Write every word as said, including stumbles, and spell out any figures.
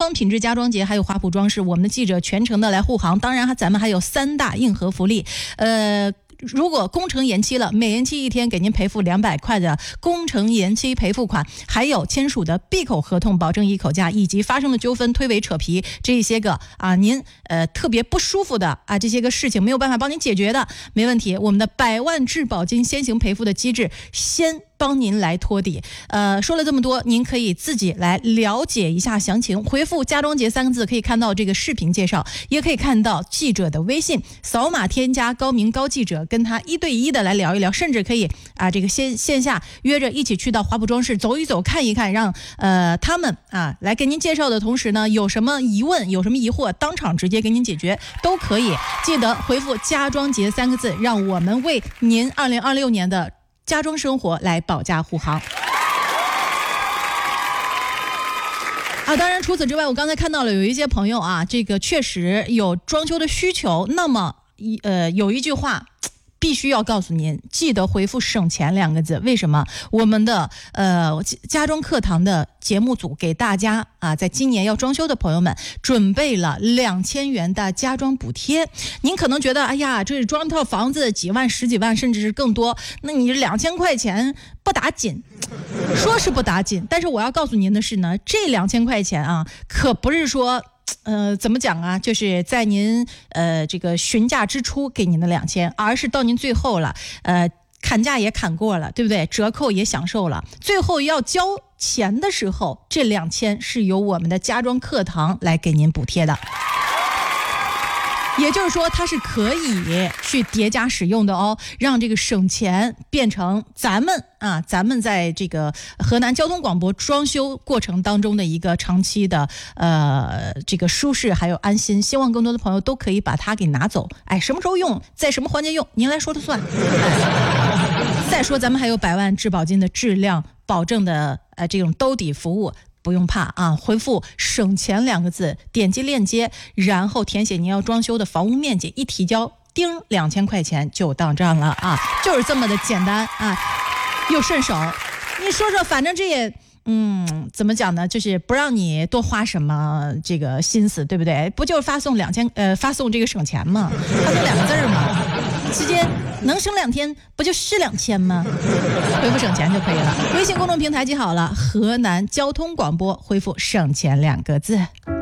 方品质家装节还有华普装饰，我们的记者全程的来护航。当然咱们还有三大硬核福利，呃如果工程延期了，每延期一天给您赔付两百块的工程延期赔付款，还有签署的闭口合同保证一口价，以及发生的纠纷推诿扯皮这些个啊您呃特别不舒服的啊这些个事情没有办法帮您解决的，没问题，我们的百万质保金先行赔付的机制先帮您来托底。呃，说了这么多，您可以自己来了解一下详情，回复家装节三个字可以看到这个视频介绍，也可以看到记者的微信，扫码添加高明高记者，跟他一对一的来聊一聊，甚至可以啊这个线线下约着一起去到华普装饰走一走看一看，让呃他们啊来给您介绍的同时呢，有什么疑问有什么疑惑当场直接给您解决都可以。记得回复家装节三个字，让我们为您二零二六年的家装生活来保驾护航啊！当然除此之外，我刚才看到了有一些朋友啊，这个确实有装修的需求，那么一呃有一句话必须要告诉您，记得回复省钱两个字。为什么？我们的呃家装课堂的节目组给大家啊，在今年要装修的朋友们准备了两千元的家装补贴。您可能觉得，哎呀，这是装套房子几万、十几万，甚至是更多，那你两千块钱不打紧，说是不打紧，但是我要告诉您的是呢，这两千块钱啊，可不是说。呃，怎么讲啊？就是在您呃这个询价之初给您的两千，而是到您最后了，呃砍价也砍过了，对不对？折扣也享受了，最后要交钱的时候，这两千是由我们的家装课堂来给您补贴的。也就是说它是可以去叠加使用的哦，让这个省钱变成咱们啊咱们在这个河南交通广播装修过程当中的一个长期的呃这个舒适还有安心。希望更多的朋友都可以把它给拿走，哎，什么时候用，在什么环节用，您来说了算。哎、再说咱们还有百万质保金的质量保证的呃这种兜底服务。不用怕啊，回复省钱两个字，点击链接，然后填写您要装修的房屋面积，一提交，叮，两千块钱就到账了啊，就是这么的简单啊，又顺手。你说说，反正这也嗯，怎么讲呢？就是不让你多花什么这个心思，对不对？不就是发送两千呃，发送这个省钱吗？发送两个字吗？直接能省两天，不就是两千吗？回复省钱就可以了。微信公众平台记好了，河南交通广播，回复省钱两个字。